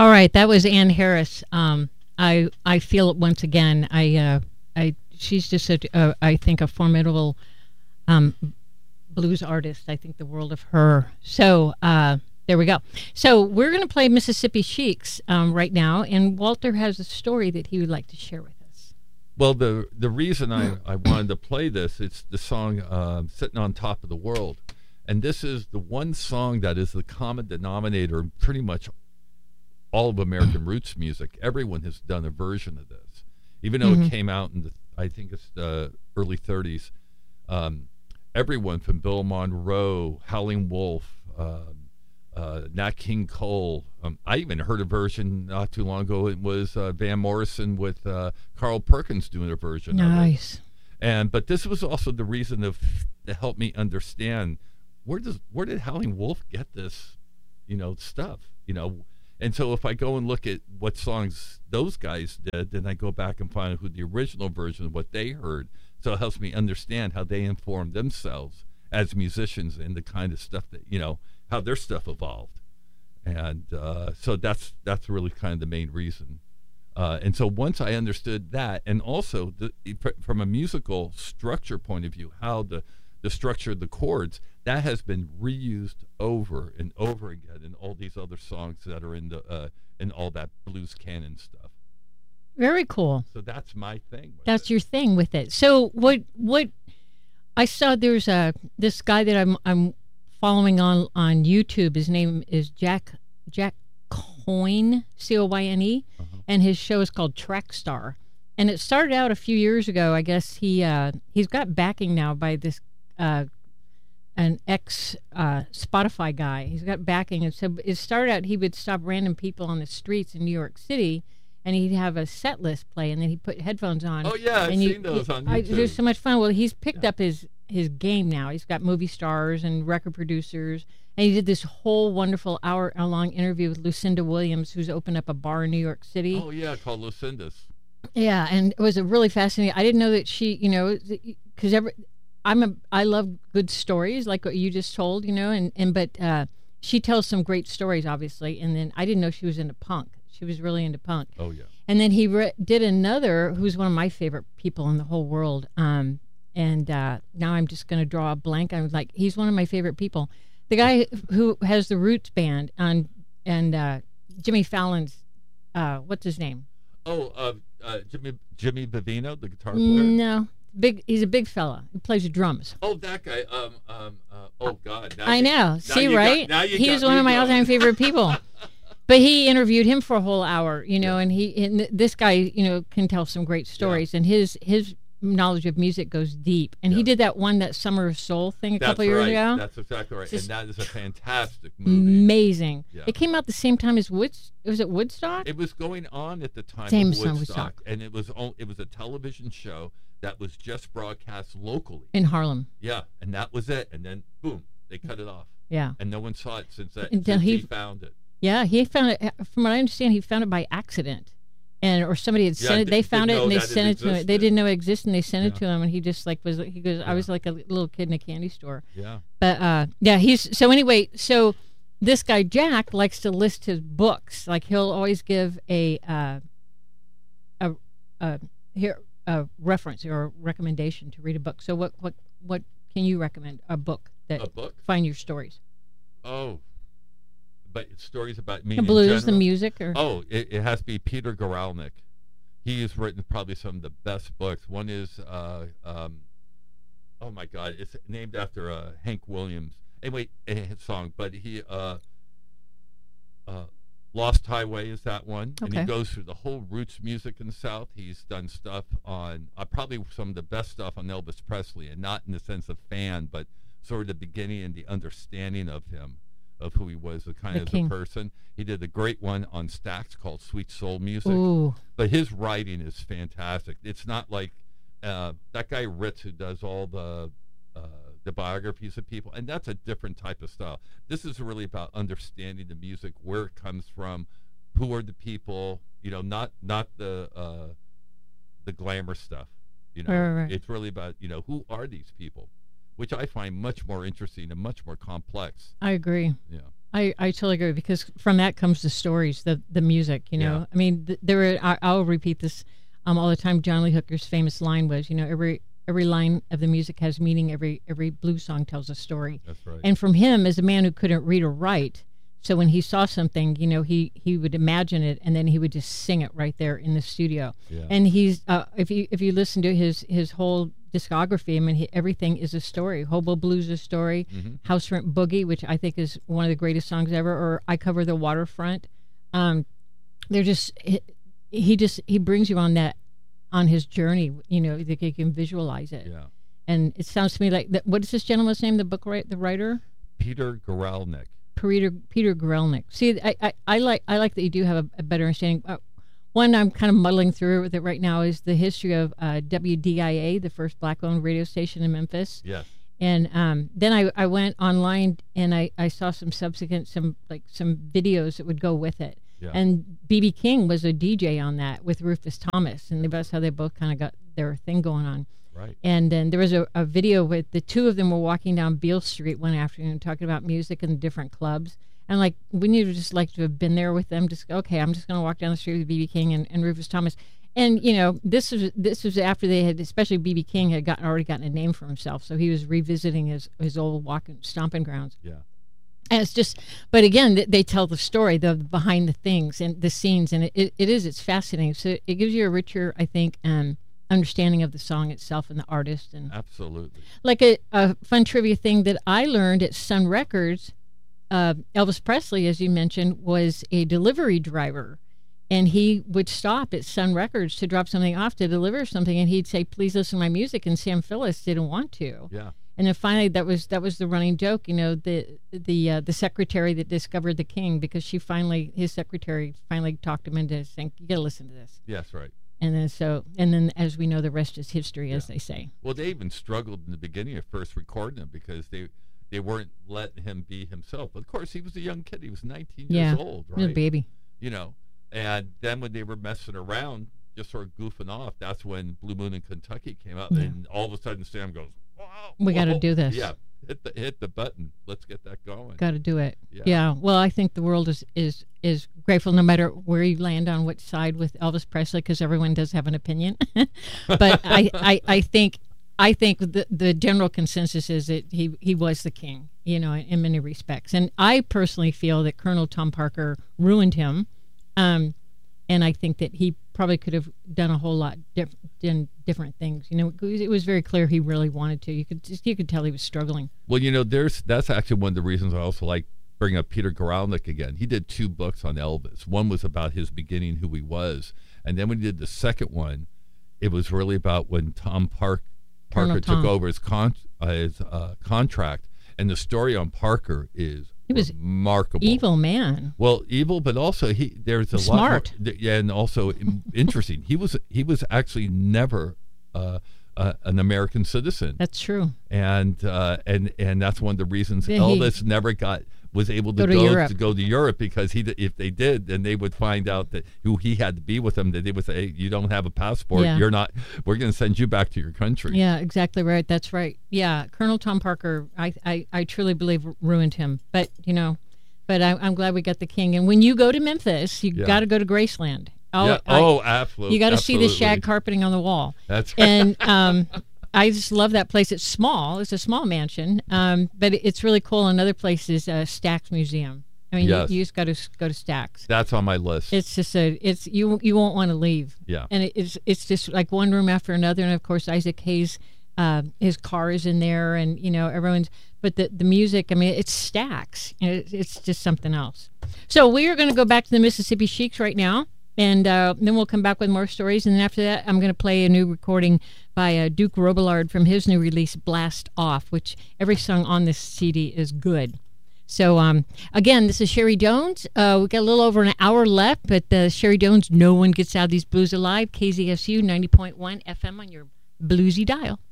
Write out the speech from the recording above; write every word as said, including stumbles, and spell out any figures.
All right, that was Ann Harris. Um, I I feel it once again. I uh, I she's just a, uh, I think a formidable um, blues artist. I think the world of her. So uh, there we go. So we're going to play Mississippi Sheiks um, right now, and Walter has a story that he would like to share with us. Well, the the reason I, I wanted to play this, it's the song uh, "Sitting on Top of the World," and this is the one song that is the common denominator in pretty much all of American roots music. Everyone has done a version of this, even though mm-hmm. it came out in the, I think it's the early thirties. Um, everyone from Bill Monroe, Howlin' Wolf, uh, uh, Nat King Cole. Um, I even heard a version not too long ago. It was uh, Van Morrison with uh, Carl Perkins doing a version nice. of it. Nice. And but this was also the reason of, to help me understand where does where did Howlin' Wolf get this, you know, stuff, you know. And so if I go and look at what songs those guys did, then I go back and find who the original version of what they heard. So it helps me understand how they informed themselves as musicians and the kind of stuff that, you know, how their stuff evolved. And uh, so that's that's really kind of the main reason. Uh, and so once I understood that, and also the, from a musical structure point of view, how the, the structure of the chords, that has been reused over and over again in all these other songs that are in the uh, in all that blues canon stuff. Very cool. So that's my thing. With that's it. your thing with it. So what what I saw, there's a this guy that I'm I'm following on on YouTube. His name is Jack Jack Coyne, C O Y N E, uh-huh. and his show is called Trackstar. And it started out a few years ago. I guess he uh, he's got backing now by this. Uh, an ex uh, Spotify guy. He's got backing. And so it started out, he would stop random people on the streets in New York City, and he'd have a set list play, and then he'd put headphones on. Oh, yeah, I've and seen you, those he, on I, YouTube. There's so much fun. Well, he's picked yeah. up his, his game now. He's got movie stars and record producers, and he did this whole wonderful hour-long interview with Lucinda Williams, who's opened up a bar in New York City. Oh, yeah, called Lucinda's. Yeah, and it was a really fascinating. I didn't know that she, you know, because every... I'm a I love good stories like what you just told, you know, and, and but uh, she tells some great stories, obviously. And then I didn't know she was into punk. She was really into punk. Oh, yeah. And then he re- did another, who's one of my favorite people in the whole world. Um, and uh, now I'm just going to draw a blank. I'm like, he's one of my favorite people. The guy who has the Roots band on, and uh, Jimmy Fallon's, uh, what's his name? Oh, uh, uh, Jimmy Jimmy Vivino, the guitar player? No. Big, he's a big fella. He plays the drums. Oh, that guy. Um, um, uh, oh God. Now I you, know. now See, you right? Got, now you he was got one of my going. all-time favorite people. But he interviewed him for a whole hour, you know, yeah. and he, and this guy, you know, can tell some great stories, yeah. and his his knowledge of music goes deep. And yeah. he did that one, that Summer of Soul thing a That's couple years right. ago. That's exactly right. And that is a fantastic movie. Amazing. Yeah. It came out the same time as Woods. Was it Woodstock? It was going on at the time same of Woodstock, Woodstock, and it was it was a television show that was just broadcast locally in Harlem. Yeah, and that was it. And then boom, they cut it off. Yeah, and no one saw it since that. Until since he, he found it. Yeah, he found it. From what I understand, he found it by accident, and or somebody had sent yeah, it. They found it and they sent it, it to him. They didn't know it existed, and they sent yeah. it to him, and he just like was. He goes, yeah. I was like a little kid in a candy store. Yeah. But uh, yeah, he's so anyway. So this guy Jack likes to list his books. Like he'll always give a uh, a a here. a reference or a recommendation to read a book. So what what what can you recommend? A book that a book? Find your stories. Oh, but stories about me. The blues, the music, or oh, it, it has to be Peter Guralnick. He has written probably some of the best books. One is uh, um, oh my God, it's named after uh, Hank Williams. Anyway, a song, but he uh, uh, Lost Highway is that one, okay. and he goes through the whole roots music in the South. He's done stuff on uh, probably some of the best stuff on Elvis Presley, and not in the sense of fan, but sort of the beginning and the understanding of him, of who he was, the kind the of king. a person. He did a great one on Stax called Sweet Soul Music. Ooh. But his writing is fantastic. It's not like uh, that guy Ritz who does all the uh, the biographies of people, and that's a different type of style. This is really about understanding the music, where it comes from, who are the people, you know, not not the uh, the glamour stuff. You know, right, right, right. It's really about, you know, who are these people, which I find much more interesting and much more complex. I agree. Yeah. I, I totally agree, because from that comes the stories, the the music, you know. Yeah. I mean, th- there were, I, I'll repeat this um, all the time. John Lee Hooker's famous line was, you know, every every line of the music has meaning. Every every blues song tells a story. That's right. And from him, as a man who couldn't read or write, so when he saw something, you know, he, he would imagine it, and then he would just sing it right there in the studio. Yeah. And he's uh, if you if you listen to his his whole discography, I mean, he, everything is a story. Hobo Blues is a story. Mm-hmm. House Rent Boogie, which I think is one of the greatest songs ever, or I Cover the Waterfront. Um, they're just he, he just he brings you on that on his journey. You know, that you can visualize it. Yeah. And it sounds to me like that. What is this gentleman's name? The book writer, the writer. Peter Guralnick. Peter Peter Guralnick. See, I, I, I like I like that you do have a, a better understanding. Uh, one I'm kind of muddling through with it right now is the history of uh, W D I A, the first black-owned radio station in Memphis. Yes. And um, then I, I went online and I, I saw some subsequent some like some videos that would go with it. Yeah. And B B King was a D J on that with Rufus Thomas, and that's how they both kind of got their thing going on. Right. And then there was a, a video with the two of them were walking down Beale Street one afternoon talking about music and different clubs. And like, wouldn't you just like to have been there with them? Just, okay, I'm just going to walk down the street with B B King and, and Rufus Thomas. And, you know, this was this was after they had, especially B B King had gotten already gotten a name for himself. So he was revisiting his, his old walking, stomping grounds. Yeah. And it's just, but again, they, they tell the story, the behind the things and the scenes. And it, it, it is, it's fascinating. So it gives you a richer, I think, um, understanding of the song itself and the artist. And Absolutely. like a, a fun trivia thing that I learned at Sun Records, uh, Elvis Presley, as you mentioned, was a delivery driver, and he would stop at Sun Records to drop something off to deliver something, and he'd say, "Please listen to my music," and Sam Phillips didn't want to. Yeah. And then finally, that was that was the running joke, you know, the the uh, the secretary that discovered the King, because she finally, his secretary finally talked him into saying, "You got to listen to this." Yes, right. And then so, and then as we know, the rest is history, as Yeah. they say. Well, they even struggled in the beginning of first recording him because they they weren't letting him be himself. Of course, he was a young kid. He was nineteen Yeah. years old, Little right? baby. You know, and then when they were messing around, just sort of goofing off, that's when Blue Moon in Kentucky came out, Yeah. and all of a sudden Sam goes, "Wow, We got to whoa." do this. Yeah, hit the hit the button. Let's get that going." Got to do it. Yeah. Yeah. Well, I think the world is is is grateful no matter where you land on which side with Elvis Presley, because everyone does have an opinion. But I, I, I think I think the the general consensus is that he he was the king, you know, in many respects. And I personally feel that Colonel Tom Parker ruined him, um, and I think that he probably could have done a whole lot diff- done different things. You know, it was very clear he really wanted to. You could just you could tell he was struggling. Well, you know, there's that's actually one of the reasons I also like bring up Peter Guralnick again. He did two books on Elvis. One was about his beginning, who he was, and then when he did the second one, it was really about when Tom Park, Parker Colonel took Tom. over his con uh, his uh, contract, and the story on Parker is He was remarkable. Evil man. Well, evil, but also he there's a Smart. lot more, yeah, and also in- interesting. He was he was actually never uh, uh, an American citizen. That's true. and uh, and and that's one of the reasons Yeah, he- Elvis never got was able to Go to go Europe. to go to Europe, because he if they did, then they would find out that who he had to be with them, that they would say, hey, you don't have a passport, Yeah. you're not, we're going to send you back to your country. Yeah, exactly right. That's right. Yeah, Colonel Tom Parker, I, I, I truly believe ruined him. But, you know, but I, I'm glad we got the king. And when you go to Memphis, you Yeah. got to go to Graceland. Oh, Yeah. I- oh, absolutely. you got to see the absolutely. shag carpeting on the wall. That's right. And um, I just love that place. It's small. It's a small mansion, um, but it- it's really cool. Another place is uh, Stax Museum. I mean, Yes. you, you just got to go to Stax. That's on my list. It's just a, it's you you won't want to leave. Yeah. And it, it's it's just like one room after another, and of course Isaac Hayes, uh, his car is in there, and you know everyone's. But the the music, I mean, it's Stax. And it, it's just something else. So we are going to go back to the Mississippi Sheiks right now, and uh, then we'll come back with more stories. And then after that, I'm going to play a new recording by uh, Duke Robillard from his new release, Blast Off, which every song on this C D is good. So, um, again, this is Sherry Jones. Uh, we got a little over an hour left, but uh, Sherry Jones, no one gets out of these blues alive. K Z S U ninety point one F M on your bluesy dial.